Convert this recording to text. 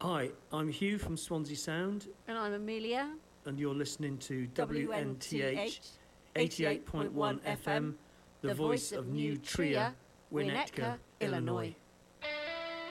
Hi, I'm Hugh from Swansea Sound. And I'm Amelia. And you're listening to WNTH 88.1 FM, the voice of New Trier, Winnetka, Illinois.